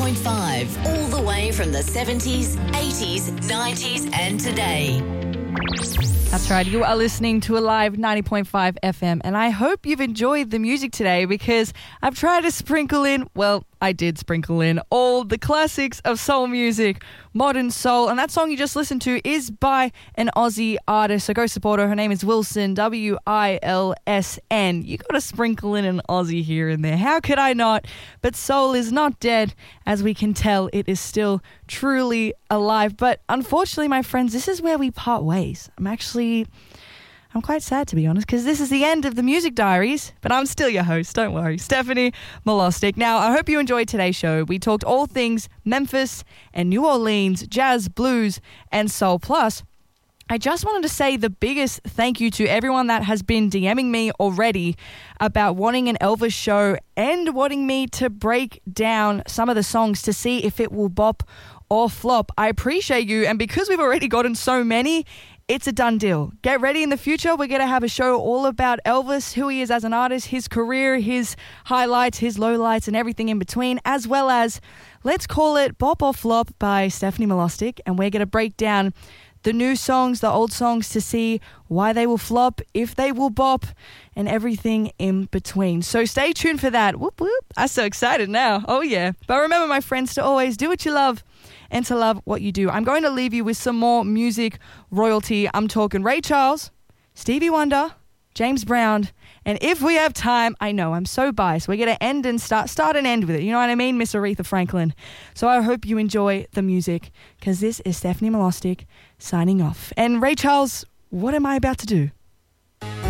90.5, all the way from the 70s, 80s, 90s and today. That's right, you are listening to Alive 90.5 FM, and I hope you've enjoyed the music today because I've tried to sprinkle in, well, I did sprinkle in all the classics of soul music, modern soul, and that song you just listened to is by an Aussie artist, so go support her. Her name is Wilson, Wilsn. You got to sprinkle in an Aussie here and there. How could I not? But soul is not dead, as we can tell. It is still truly alive. But unfortunately, my friends, this is where we part ways. I'm quite sad, to be honest, because this is the end of the Music Diaries, but I'm still your host, don't worry, Stephanie Milostic. Now, I hope you enjoyed today's show. We talked all things Memphis and New Orleans, jazz, blues, and soul. Plus, I just wanted to say the biggest thank you to everyone that has been DMing me already about wanting an Elvis show and wanting me to break down some of the songs to see if it will bop or flop. I appreciate you, and because we've already gotten so many, it's a done deal. Get ready in the future. We're going to have a show all about Elvis, who he is as an artist, his career, his highlights, his lowlights, and everything in between, as well as, let's call it Bop or Flop by Stephanie Milostic, and we're going to break down the new songs, the old songs, to see why they will flop, if they will bop, and everything in between. So stay tuned for that. Whoop, whoop. I'm so excited now. Oh, yeah. But remember, my friends, to always do what you love and to love what you do. I'm going to leave you with some more music royalty. I'm talking Ray Charles, Stevie Wonder, James Brown, and if we have time, I know I'm so biased, we're going to end and start and end with it. You know what I mean? Miss Aretha Franklin. So I hope you enjoy the music, because this is Stephanie Milostic signing off. And Ray Charles, what am I about to do?